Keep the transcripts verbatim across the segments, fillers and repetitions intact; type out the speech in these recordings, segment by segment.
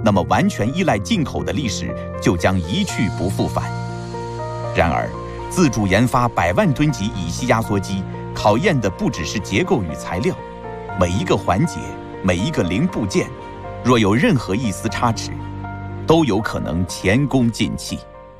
那么完全依赖进口的历史就将一去不复返。然而，自主研发百万吨级乙烯压缩机，考验的不只是结构与材料，每一个环节、每一个零部件，若有任何一丝差池，都有可能前功尽弃。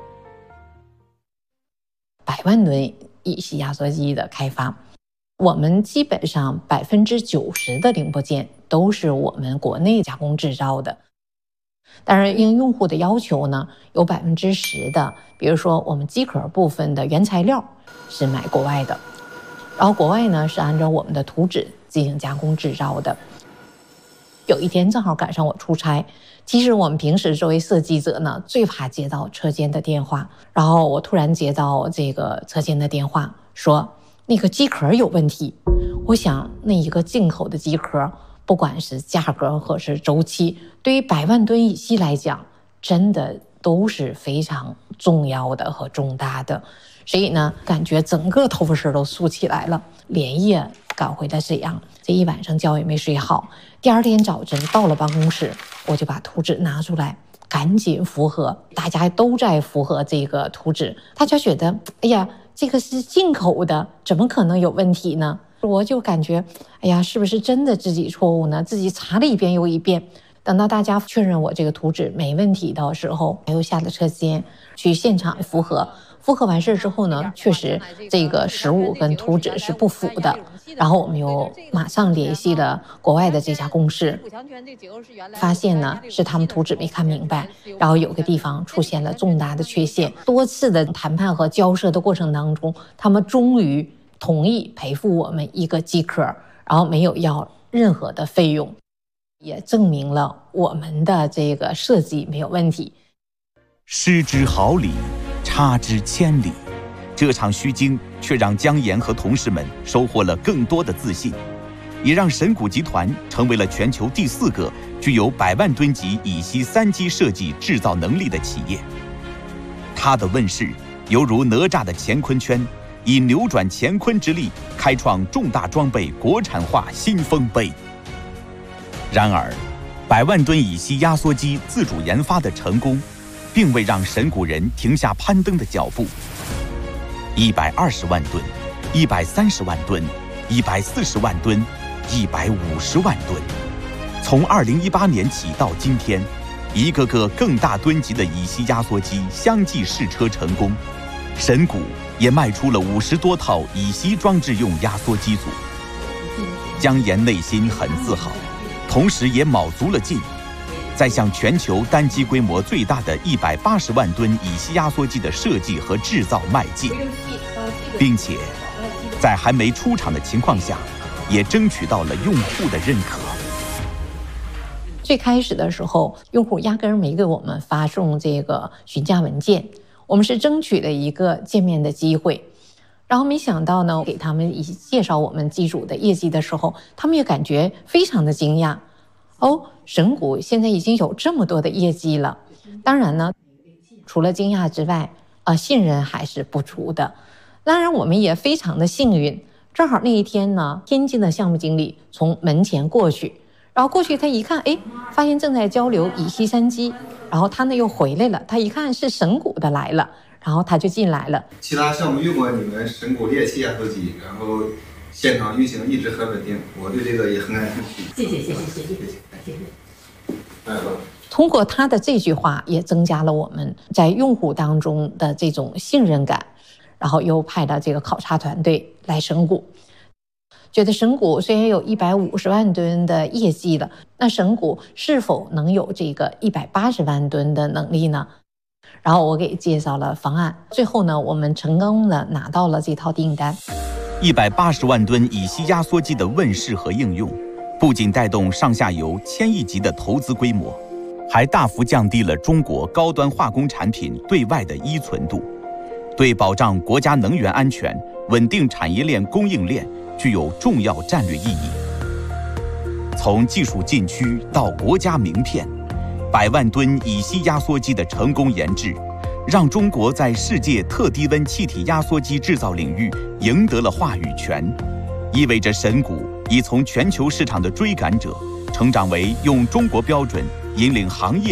百万吨乙烯压缩机的开发，我们基本上百分之九十的零部件都是我们国内加工制造的。当然，应用户的要求呢，有百分之十的，比如说我们机壳部分的原材料是买国外的，然后国外呢是按照我们的图纸进行加工制造的。有一天正好赶上我出差，其实我们平时作为设计者呢，最怕接到车间的电话，然后我突然接到这个车间的电话，说那个机壳有问题。我想那一个进口的机壳，不管是价格或是周期，对于百万吨乙烯来讲，真的都是非常重要的和重大的。所以呢，感觉整个头发丝都竖起来了，连夜赶回了沈阳，这一晚上觉也没睡好。第二天早晨到了办公室，我就把图纸拿出来，赶紧符合，大家都在符合这个图纸，大家觉得，哎呀，这个是进口的，怎么可能有问题呢？我就感觉，哎呀，是不是真的自己错误呢？自己查了一遍又一遍，等到大家确认我这个图纸没问题的时候，又下了车间去现场符合。复核完事之后呢，确实这个实物跟图纸是不符的，然后我们又马上联系了国外的这家公司，发现呢是他们图纸没看明白，然后有个地方出现了重大的缺陷。多次的谈判和交涉的过程当中，他们终于同意赔付我们一个机壳，然后没有要任何的费用，也证明了我们的这个设计没有问题。 失之毫厘，差之千里，这场虚惊却让姜岩和同事们收获了更多的自信，也让神谷集团成为了全球第四个具有百万吨级乙烯三机设计制造能力的企业。它的问世犹如哪吒的乾坤圈，以扭转乾坤之力开创重大装备国产化新丰碑。然而，百万吨乙烯压缩机自主研发的成功并未让神谷人停下攀登的脚步。一百二十万吨、一百三十万吨、一百四十万吨、一百五十万吨，从二零一八年起到今天，一个个更大吨级的乙烯压缩机相继试车成功，神谷也卖出了五十多套乙烯装置用压缩机组。姜岩内心很自豪，同时也卯足了劲，在向全球单机规模最大的一百八十万吨乙烯压缩机的设计和制造迈进，并且在还没出厂的情况下，也争取到了用户的认可。 最开始的时候，用户压根儿没给我们发送这个询价文件，我们是争取了一个见面的机会。然后没想到呢，给他们一介绍我们机组的业绩的时候，他们也感觉非常的惊讶。哦，神谷现在已经有这么多的业绩了。当然呢，除了惊讶之外，呃，信任还是不足的。当然，我们也非常的幸运，正好那一天呢，天津的项目经理从门前过去，然后过去他一看，哎，发现正在交流乙烯三机，然后他呢又回来了，他一看是神谷的来了，然后他就进来了。 其他项目用过你们神谷猎气压缩机，然后现场运行一直很稳定，我对这个也很感兴趣。 谢谢谢谢谢谢谢谢。 哎， 通过他的这句话，也增加了我们在用户当中的这种信任感，然后又派了这个考察团队来神谷。觉得神谷虽然有一百五十万吨的业绩了，那神谷是否能有这个一百八十万吨的能力呢？然后我给介绍了方案，最后呢，我们成功的拿到了这套订单。 一百八十万吨乙烯压缩机的问世和应用，不仅带动上下游千亿级的投资规模，还大幅降低了中国高端化工产品对外的依存度，对保障国家能源安全、稳定产业链供应链具有重要战略意义。从技术禁区到国家名片，百万吨乙烯压缩机的成功研制，让中国在世界特低温气体压缩机制造领域赢得了话语权，意味着神谷已从全球市场的追赶者，成长为用中国标准引领行业